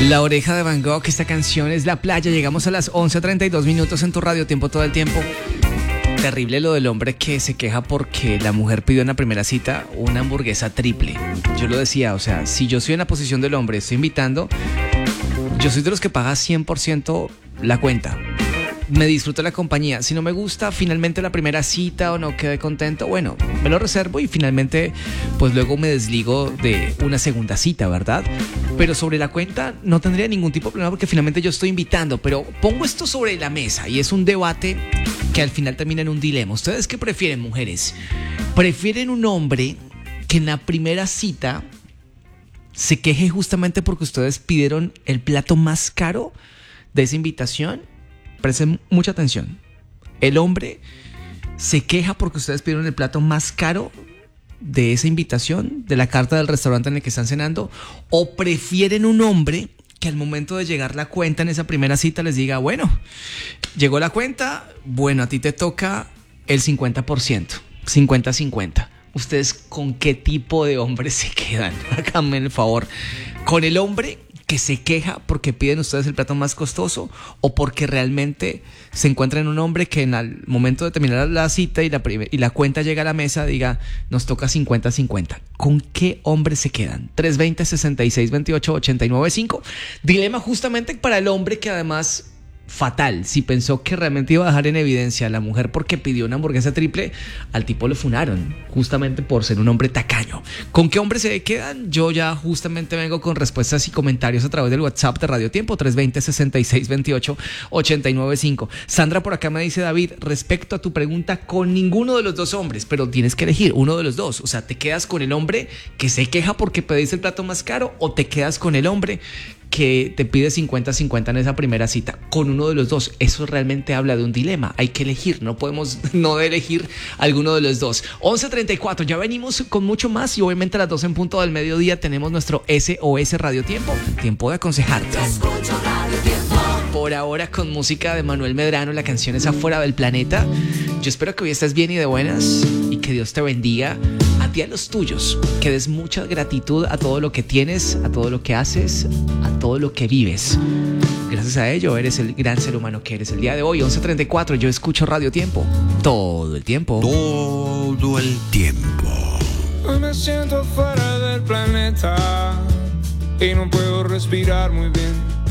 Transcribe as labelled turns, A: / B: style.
A: La Oreja de Van Gogh, esta canción es La Playa. Llegamos a las 11:32 minutos en tu radio, tiempo todo el tiempo. Terrible lo del hombre que se queja porque la mujer pidió en la primera cita una hamburguesa triple. Yo lo decía, o sea, si yo soy en la posición del hombre, estoy invitando, yo soy de los que paga 100% la cuenta. Me disfruto la compañía. Si no me gusta finalmente la primera cita o no quedé contento, bueno, me lo reservo y finalmente pues luego me desligo de una segunda cita, ¿verdad? Pero sobre la cuenta no tendría ningún tipo de problema porque finalmente yo estoy invitando, pero pongo esto sobre la mesa y es un debate que al final termina en un dilema. ¿Ustedes qué prefieren, mujeres? ¿Prefieren un hombre que en la primera cita se queje justamente porque ustedes pidieron el plato más caro de esa invitación? Presten mucha atención. El hombre se queja porque ustedes pidieron el plato más caro de esa invitación, de la carta del restaurante en el que están cenando, o prefieren un hombre que al momento de llegar la cuenta en esa primera cita les diga, bueno, llegó la cuenta, bueno, a ti te toca el 50%, 50-50. ¿Ustedes con qué tipo de hombre se quedan? Háganme el favor. ¿Con el hombre que se queja porque piden ustedes el plato más costoso o porque realmente se encuentra en un hombre que en el momento de terminar la cita y la cuenta llega a la mesa diga nos toca 50-50? ¿Con qué hombre se quedan? 320-6628-895. Dilema justamente para el hombre que además fatal, si pensó que realmente iba a dejar en evidencia a la mujer porque pidió una hamburguesa triple, al tipo lo funaron justamente por ser un hombre tacaño. ¿Con qué hombre se quedan? Yo ya justamente vengo con respuestas y comentarios a través del WhatsApp de Radio Tiempo 320-6628-895. Sandra por acá me dice, David, respecto a tu pregunta, con ninguno de los dos hombres, pero tienes que elegir uno de los dos. O sea, ¿te quedas con el hombre que se queja porque pediste el plato más caro o te quedas con el hombre que te pide 50-50 en esa primera cita? Con uno de los dos. Eso realmente habla de un dilema. Hay que elegir. No podemos no elegir alguno de los dos. 11:34. Ya venimos con mucho más y obviamente a las 12 en punto del mediodía tenemos nuestro SOS Radio Tiempo. Tiempo de aconsejarte. Por ahora con música de Manuel Medrano. La canción es Afuera del Planeta. Yo espero que hoy estés bien y de buenas y que Dios te bendiga a ti y a los tuyos. Que des mucha gratitud a todo lo que tienes, a todo lo que haces, a todo lo que vives. Gracias a ello eres el gran ser humano que eres el día de hoy. 11:34. Yo escucho Radio Tiempo todo el tiempo.
B: Todo el tiempo.
C: Me siento fuera del planeta y no puedo respirar muy bien.